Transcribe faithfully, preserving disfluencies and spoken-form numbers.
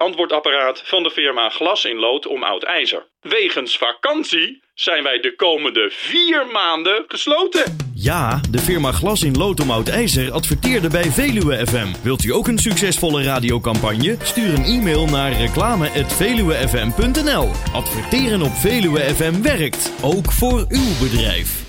verantwoordapparaat van de firma Glas in Lood om Oud IJzer. Wegens vakantie zijn wij de komende vier maanden gesloten. Ja, de firma Glas in Lood om Oud IJzer adverteerde bij Veluwe F M. Wilt u ook een succesvolle radiocampagne? Stuur een e-mail naar reclame at veluwefm punt n l. Adverteren op Veluwe F M werkt, ook voor uw bedrijf.